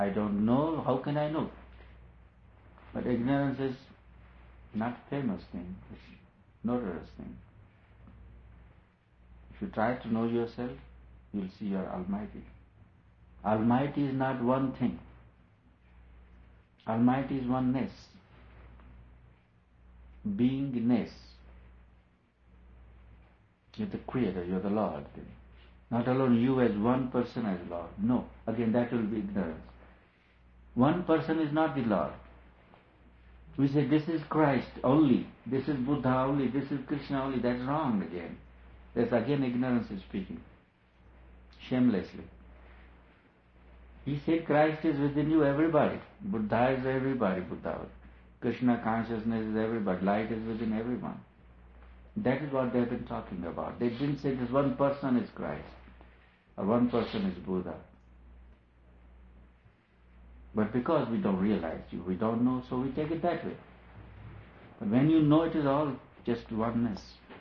I don't know, how can I know? But ignorance is not a famous thing, it's notorious thing. If you try to know yourself, you'll see you are Almighty. Almighty is not one thing. Almighty is oneness. Beingness. You're the Creator, you're the Lord. Not alone you as one person as Lord. No, again that will be ignorance. One person is not the Lord. We say this is Christ only, this is Buddha only, this is Krishna only. That's wrong again. That's again ignorance is speaking. Shamelessly. He said Christ is within you, everybody. Buddha is everybody, Buddha. Krishna consciousness is everybody. Light is within everyone. That is what they have been talking about. They didn't say this one person is Christ or one person is Buddha. But because we don't realize you, we don't know, so we take it that way. But when you know it is all just oneness,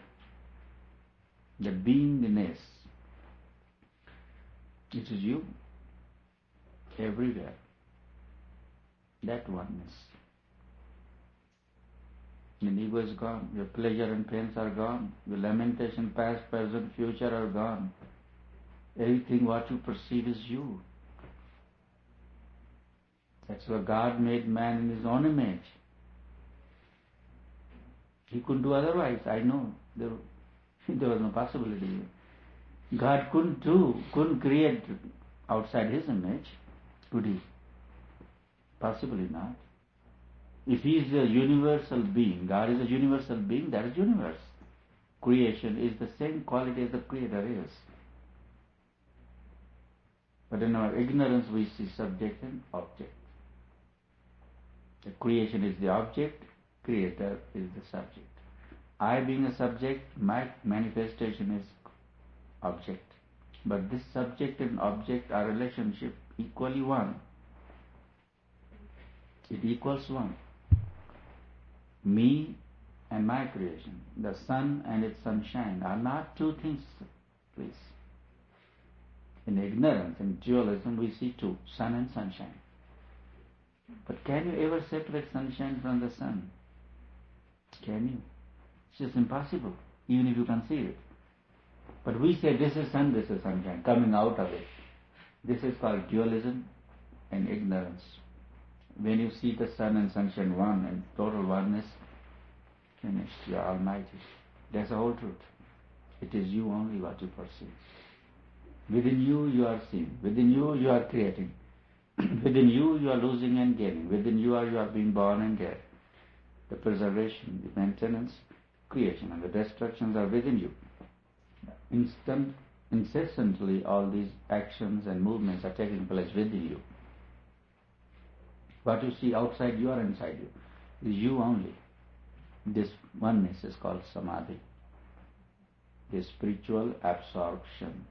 the beingness, it is you everywhere. That oneness. When ego is gone, your pleasure and pains are gone, your lamentation, past, present, future are gone. Everything what you perceive is you. That's why God made man in His own image. He couldn't do otherwise, I know. There was no possibility. God couldn't create outside His image, could He? Possibly not. If He is a universal being, God is a universal being, that is universe. Creation is the same quality as the Creator is. But in our ignorance we see subject and object. The creation is the object, Creator is the subject. I being a subject, my manifestation is object. But this subject and object are relationship equally one. It equals one. Me and my creation, the sun and its sunshine are not two things, please. In ignorance, in dualism, we see two, sun and sunshine. But can you ever separate sunshine from the sun? Can you? It's just impossible, even if you can see it. But we say this is sun, this is sunshine, coming out of it. This is called dualism and ignorance. When you see the sun and sunshine one and total oneness, finished, you are Almighty. That's the whole truth. It is you only what you perceive. Within you, you are seeing. Within you, you are creating. Within you, you are losing and gaining. Within you are being born and dead. The preservation, the maintenance, creation, and the destructions are within you. Incessantly, all these actions and movements are taking place within you. What you see outside you or inside you is you only. This oneness is called samadhi. The spiritual absorption.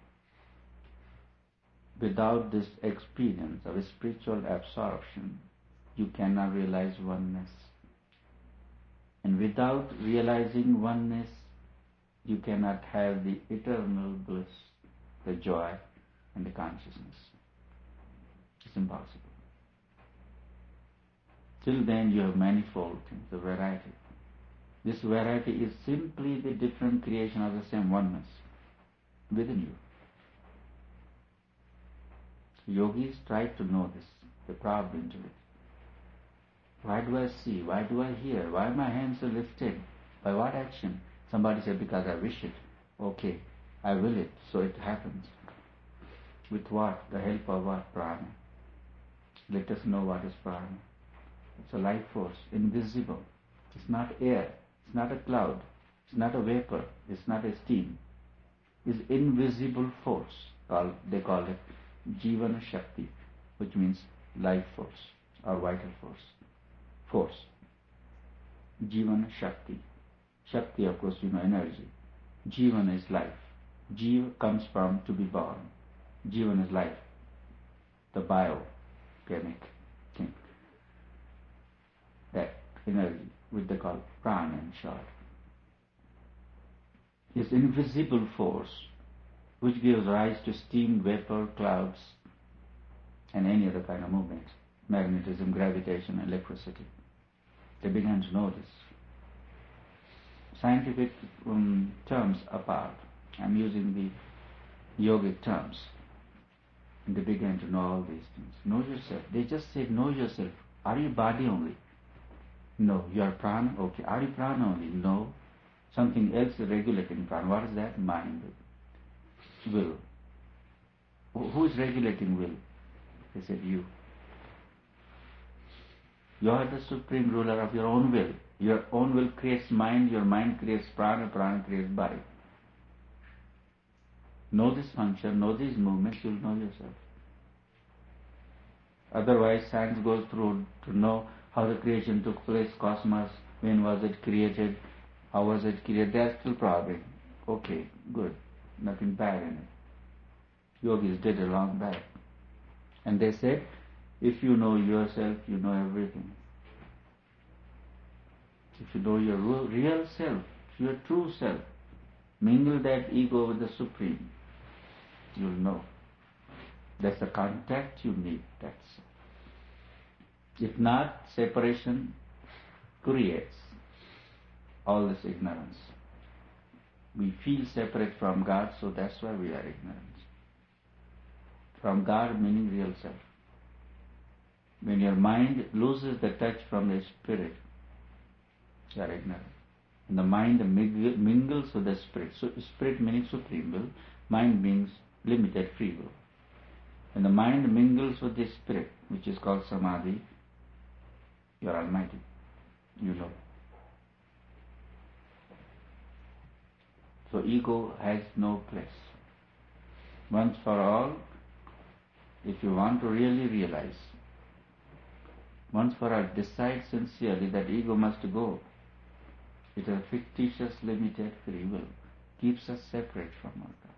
Without this experience of spiritual absorption, you cannot realize oneness. And without realizing oneness, you cannot have the eternal bliss, the joy and the consciousness. It's impossible. Till then you have manifold things, the variety. This variety is simply the different creation of the same oneness within you. Yogis try to know this, they probed into it. Why do I see? Why do I hear? Why are my hands are lifted? By what action? Somebody said, because I wish it. Okay, I will it, so it happens. With what? The help of what? Prana. Let us know what is prana. It's a life force, invisible. It's not air. It's not a cloud. It's not a vapor. It's not a steam. It's invisible force. They call it Jivana Shakti, which means life force or vital force. Force. Jivana Shakti. Shakti, of course, energy. Jivana is life. Jiva comes from to be born. Jivana is life. The biochemic thing. That energy, which they call prana in short, is invisible force which gives rise to steam, vapor, clouds, and any other kind of movement, magnetism, gravitation, electricity. They began to know this. Scientific terms apart, I'm using the yogic terms. And they began to know all these things. Know yourself. They just said, know yourself. Are you body only? No. You are prana? Okay. Are you prana only? No. Something else is regulating prana. What is that? Mind. Will. Who is regulating will? They said, you. You are the supreme ruler of your own will. Your own will creates mind, your mind creates prana, prana creates body. Know this function, know these movements, you'll know yourself. Otherwise, science goes through to know how the creation took place, cosmos, when was it created, how was it created. They are still probing. Okay, good. Nothing bad in it. Yogis did it long back. And they said, if you know yourself, you know everything. If you know your real self, your true self, mingle that ego with the Supreme, you'll know. That's the contact you need. That's it. If not, separation creates all this ignorance. We feel separate from God, so that's why we are ignorant. From God meaning real self. When your mind loses the touch from the spirit, you are ignorant. And the mind mingles with the spirit. So spirit meaning supreme will, mind means limited free will. When the mind mingles with the spirit, which is called samadhi, you are almighty. You know. So ego has no place. Once for all, if you want to really realize, once for all, decide sincerely that ego must go. It is a fictitious, limited free will. Keeps us separate from our God.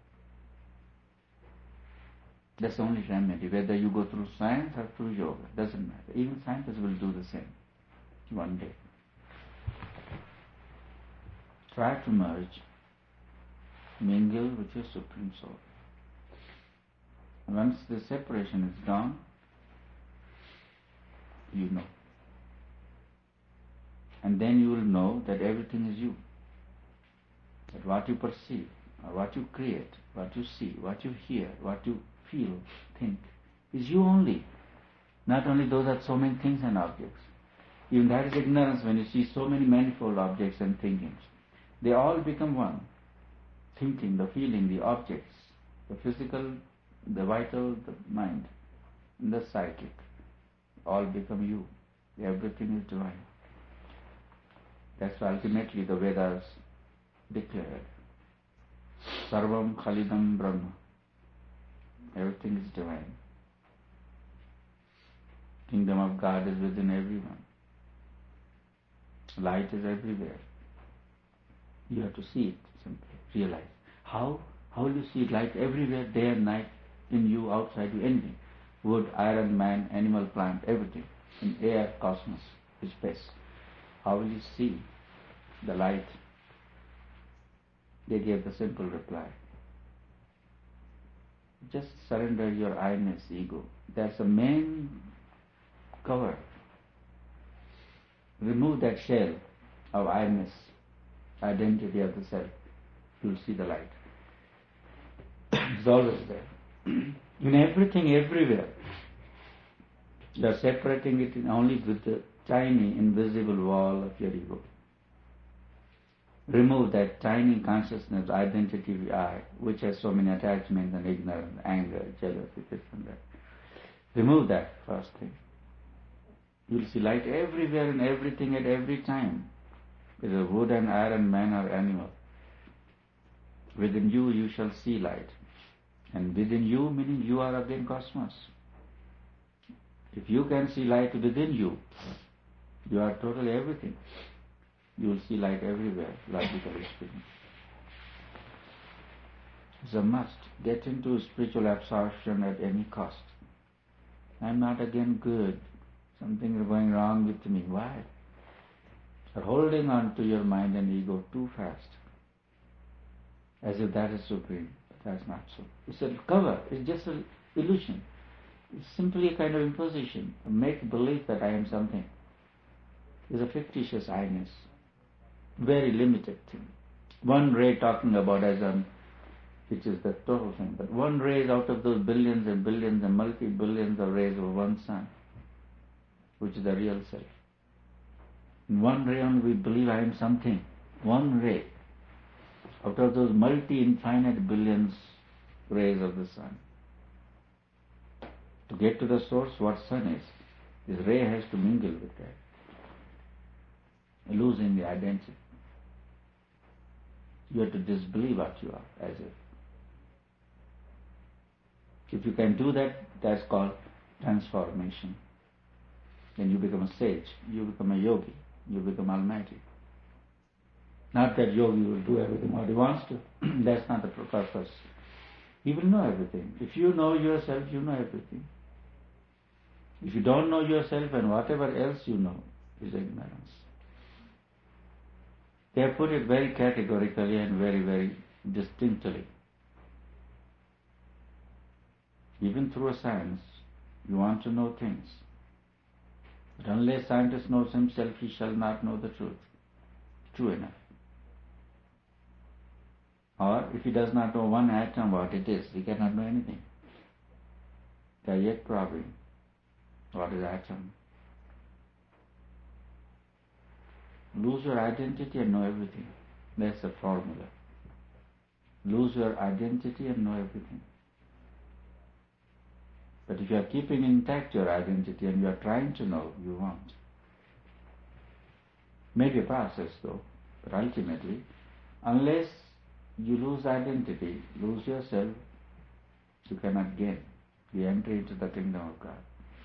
That's the only remedy. Whether you go through science or through yoga, doesn't matter. Even scientists will do the same one day. Try to merge, mingle with your Supreme Soul. Once the separation is gone, you know. And then you will know that everything is you. That what you perceive, or what you create, what you see, what you hear, what you feel, think, is you only. Not only those are so many things and objects. Even that is ignorance when you see so many manifold objects and thinkings. They all become one. Thinking, the feeling, the objects, the physical, the vital, the mind, and the psychic, all become you. Everything is divine. That's why ultimately the Vedas declared, Sarvam Khalidam Brahma. Everything is divine. Kingdom of God is within everyone. Light is everywhere. You have to see it simply, realize. How will you see light everywhere, day and night, in you, outside you, anything? Wood, iron, man, animal, plant, everything. In air, cosmos, space. How will you see the light? They gave the simple reply. Just surrender your I-ness, ego. That's the main cover. Remove that shell of I-ness, identity of the self. You'll see the light. It's always there. In everything, everywhere. You are separating it only with the tiny, invisible wall of your ego. Remove that tiny consciousness, identity I, which has so many attachments and ignorance, anger, jealousy, this and that. Remove that first thing. You'll see light everywhere and everything at every time. Whether wood and iron, man or animal. Within you, you shall see light. And within you, meaning you are again cosmos. If you can see light within you, you are totally everything. You will see light everywhere, logically speaking. It's a must. Get into spiritual absorption at any cost. I'm not again good. Something is going wrong with me. Why? You're holding on to your mind and ego too fast. As if that is supreme. But that's not so. It's a cover. It's just an illusion. It's simply a kind of imposition. Make believe that I am something. It's a fictitious I-ness. Very limited thing. One ray talking about as which is the total thing. But one ray is out of those billions and billions and multi-billions of rays of one sun, which is the real self. In one ray only we believe I am something. One ray out of those multi-infinite billions rays of the sun. To get to the source, what sun is, this ray has to mingle with that, losing the identity. You have to disbelieve what you are, as if you can do that, that's called transformation. Then you become a sage, you become a yogi, you become almighty. Not that yogi will do everything what he wants to. That's not the purpose. He will know everything. If you know yourself, you know everything. If you don't know yourself, and whatever else you know is ignorance. They have put it very categorically and very, very distinctly. Even through a science, you want to know things. But unless scientist knows himself, he shall not know the truth. True enough. Or if he does not know one atom what it is, he cannot know anything. They are yet probing what is atom. Lose your identity and know everything. That's the formula. Lose your identity and know everything. But if you are keeping intact your identity and you are trying to know, you won't. Maybe a process though, but ultimately, unless you lose identity, lose yourself, you cannot gain the entry into the kingdom of God.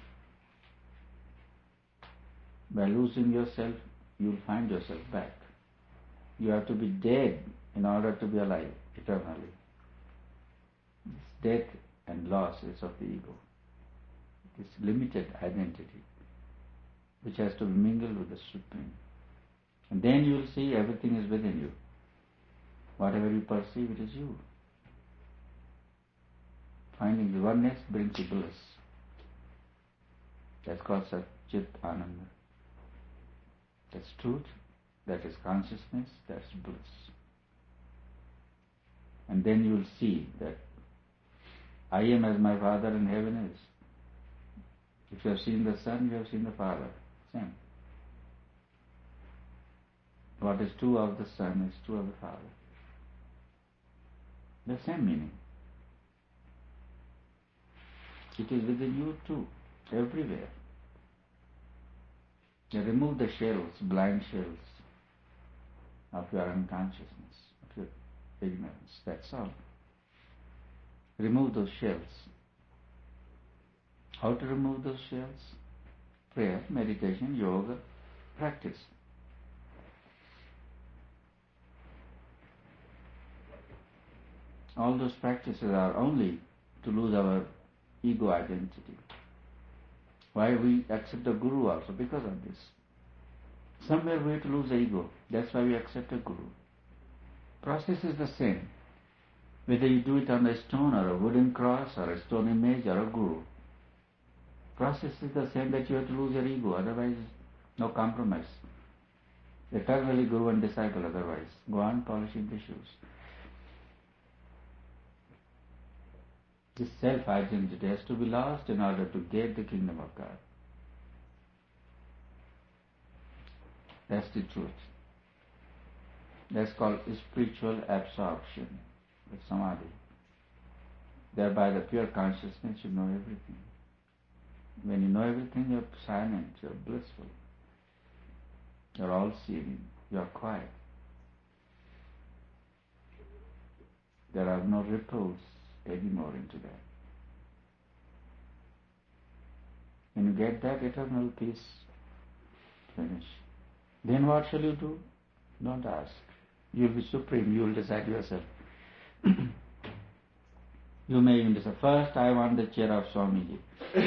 By losing yourself, you will find yourself back. You have to be dead in order to be alive eternally. This death and loss is of the ego. This limited identity, which has to be mingled with the Supreme. And then you will see everything is within you. Whatever you perceive, it is you. Finding the oneness brings you bliss. That's called Satchit Ananda. That's truth, that is consciousness, that's bliss. And then you will see that I am as my Father in heaven is. If you have seen the Son, you have seen the Father. Same. What is true of the Son is true of the Father. The same meaning. It is within you too, everywhere. You remove the shells, blind shells of your unconsciousness, of your ignorance. That's all. Remove those shells. How to remove those shells? Prayer, meditation, yoga, practice. All those practices are only to lose our ego identity. Why we accept a guru also? Because of this. Somewhere we have to lose the ego. That's why we accept a guru. Process is the same. Whether you do it on a stone or a wooden cross or a stone image or a guru. Process is the same, that you have to lose your ego. Otherwise, no compromise. Eternally guru and disciple otherwise. Go on polishing the shoes. This self-identity has to be lost in order to get the kingdom of God. That's the truth. That's called spiritual absorption with samadhi. Thereby the pure consciousness, you know everything. When you know everything, you're silent, you're blissful. You're all-seeing, you're quiet. There are no ripples anymore into that. When you get that eternal peace, finish. Then what shall you do? Don't ask. You'll be supreme, you'll decide yourself. You may even decide, first I want the chair of Swamiji.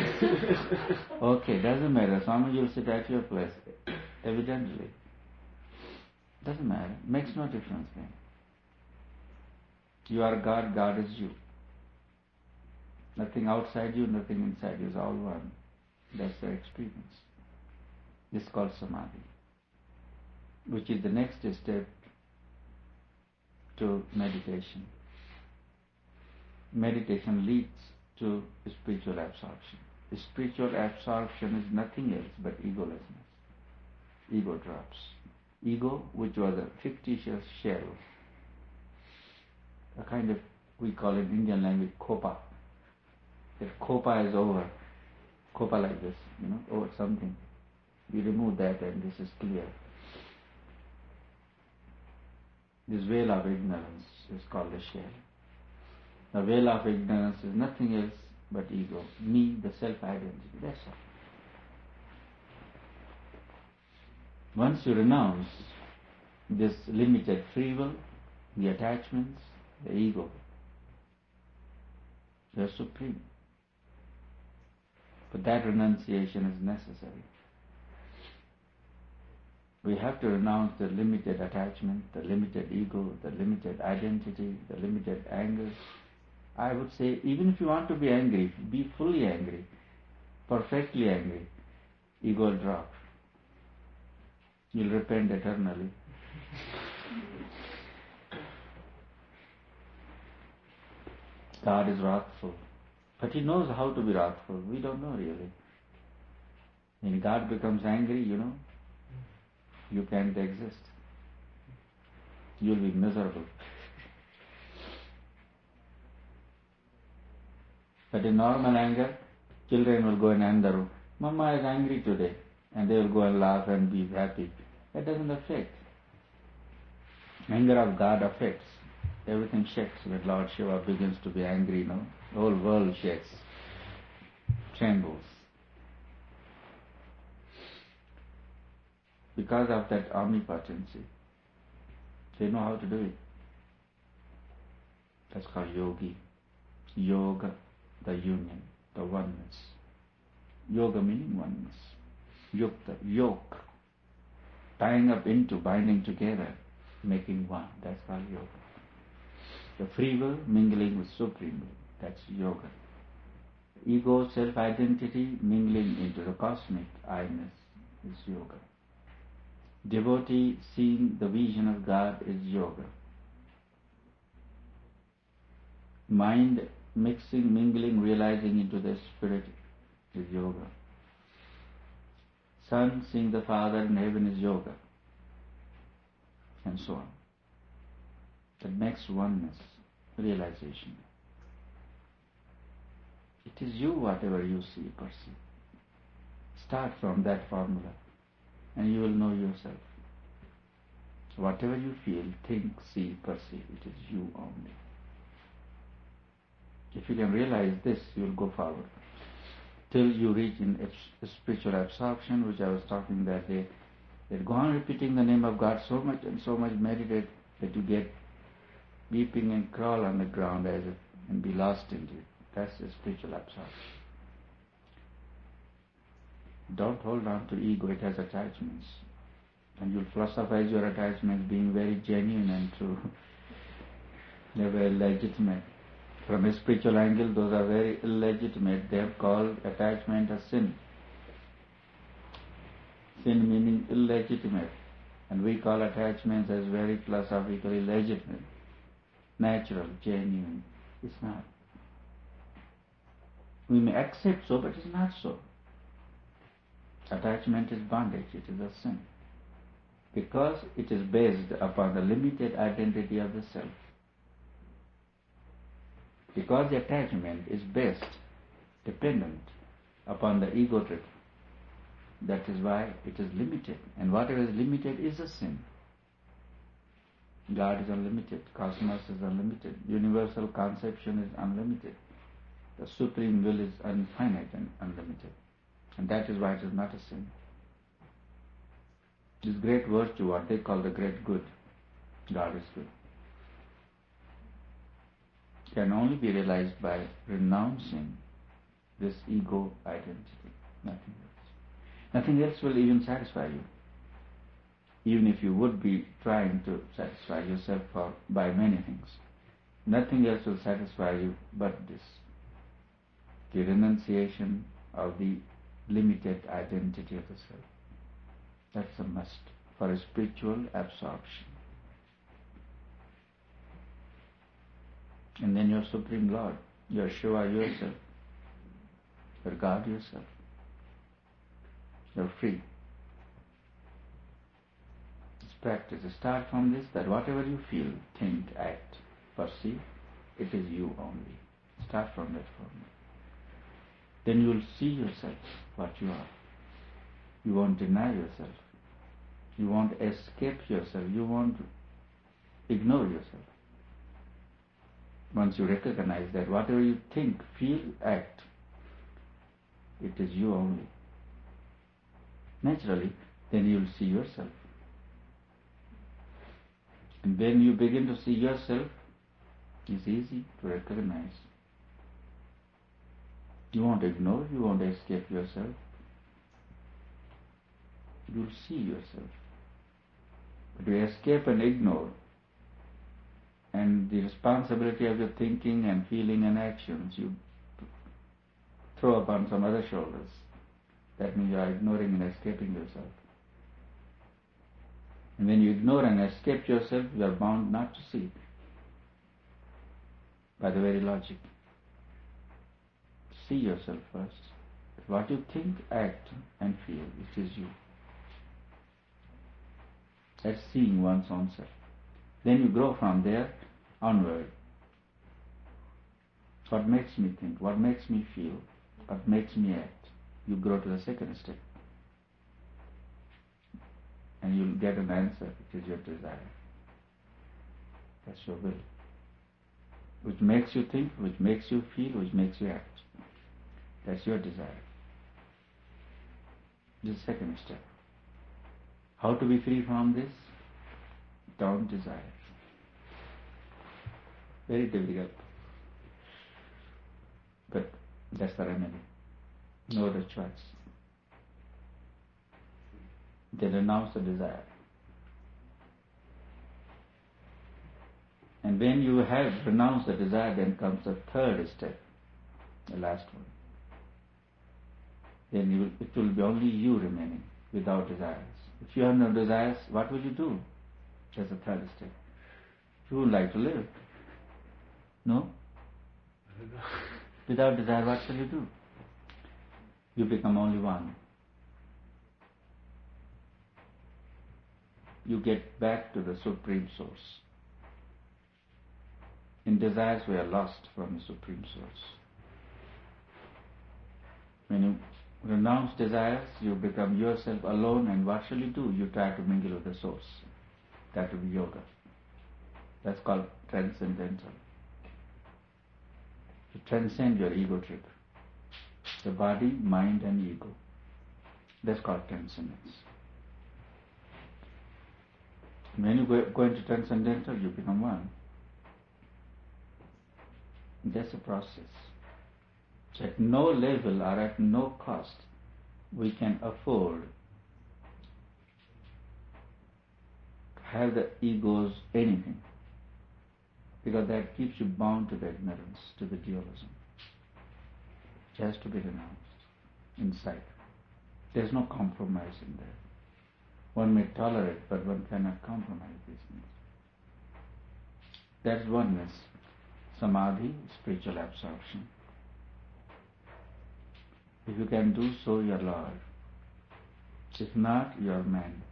Okay, doesn't matter. Swamiji will sit at your place. Evidently. Doesn't matter. Makes no difference then. You are God, God is you. Nothing outside you, nothing inside you, is all one. That's the experience. This is called samadhi, which is the next step to meditation. Meditation leads to spiritual absorption. Spiritual absorption is nothing else but egolessness. Ego drops. Ego, which was a fictitious shell, a kind of, we call it in Indian language, kopa. If kopa is over, kopa like this, over something, you remove that and this is clear. This veil of ignorance is called the shell. The veil of ignorance is nothing else but ego, me, the self-identity, that's all. Once you renounce this limited free will, the attachments, the ego, you are supreme. But that renunciation is necessary. We have to renounce the limited attachment, the limited ego, the limited identity, the limited anger. I would say, even if you want to be angry, be fully angry, perfectly angry. Ego will drop. You'll repent eternally. God is wrathful. But He knows how to be wrathful. We don't know really. When God becomes angry, you can't exist. You'll be miserable. But in normal anger, children will go in the room. Mama is angry today. And they will go and laugh and be happy. That doesn't affect. Anger of God affects. Everything shakes when Lord Shiva begins to be angry, The whole world shakes, trembles. Because of that omnipotency, they know how to do it. That's called yogi. Yoga, the union, the oneness. Yoga meaning oneness. Yukta, yoke. Tying up into, binding together, making one. That's called yoga. The free will mingling with supreme will. That's yoga. Ego, self-identity mingling into the cosmic I-ness is yoga. Devotee seeing the vision of God is yoga. Mind mixing, mingling, realizing into the spirit is yoga. Son seeing the Father in heaven is yoga. And so on. That makes oneness, realization. It is you, whatever you see, perceive. Start from that formula and you will know yourself. Whatever you feel, think, see, perceive, it is you only. If you can realize this, you will go forward. Till you reach in spiritual absorption, which I was talking that day, that go on repeating the name of God so much and so much, meditate that you get weeping and crawl on the ground as if and be lost into it. That's the spiritual absorption. Don't hold on to ego, it has attachments. And you'll philosophize your attachments being very genuine and true. They're very legitimate. From a spiritual angle, those are very illegitimate. They have called attachment a sin. Sin meaning illegitimate. And we call attachments as very philosophically legitimate, natural, genuine. It's not. We may accept so, but it's not so. Attachment is bondage, it is a sin. Because it is based upon the limited identity of the self. Because the attachment is based, dependent upon the ego trip. That is why it is limited. And whatever is limited is a sin. God is unlimited. Cosmos is unlimited. Universal conception is unlimited. The supreme will is infinite and unlimited. And that is why it is not a sin. This great virtue, what they call the great good, God is good, can only be realized by renouncing this ego identity. Nothing else. Nothing else will even satisfy you. Even if you would be trying to satisfy yourself by many things. Nothing else will satisfy you but this. the renunciation of the limited identity of the self. That's a must for a spiritual absorption. And then your Supreme Lord, your Shiva yourself, your God yourself, you're free. It's practice. Start from this, that whatever you feel, think, act, perceive, it is you only. Start from that formula. Then you will see yourself, what you are. You won't deny yourself. You won't escape yourself. You won't ignore yourself. Once you recognize that whatever you think, feel, act, it is you only. Naturally, then you will see yourself. And when you begin to see yourself, it's easy to recognize. You won't ignore, you won't escape yourself. You will see yourself. But you escape and ignore, and the responsibility of your thinking and feeling and actions you throw upon some other shoulders. That means you are ignoring and escaping yourself. And when you ignore and escape yourself, you are bound not to see by the very logic. See yourself first. What you think, act, and feel, it is you. That's seeing one's own self. Then you grow from there onward. What makes me think? What makes me feel? What makes me act? You grow to the second step. And you'll get an answer, which is your desire. That's your will. Which makes you think, which makes you feel, which makes you act. That's your desire. This is the second step. How to be free from this? Don't desire. Very difficult. But that's the remedy. No other choice. Then renounce the desire. And when you have renounced the desire, then comes the third step, the last one. Then it will be only you remaining without desires. If you have no desires, what will you do? That's the third step. You would like to live. No? Without desire, what shall you do? You become only one. You get back to the Supreme Source. In desires, we are lost from the Supreme Source. When you renounce desires, you become yourself alone, and what shall you do? You try to mingle with the Source. That will be yoga. That's called transcendental. You transcend your ego trip. The body, mind and ego. That's called transcendence. When you go into transcendental, you become one. That's a process. So at no level or at no cost we can afford to have the ego's anything, because that keeps you bound to the ignorance, to the dualism. It has to be renounced inside. There's no compromise in there. One may tolerate, but one cannot compromise these things. That's oneness. Samadhi, spiritual absorption. If you can do so, you are Lord. If not, you are man.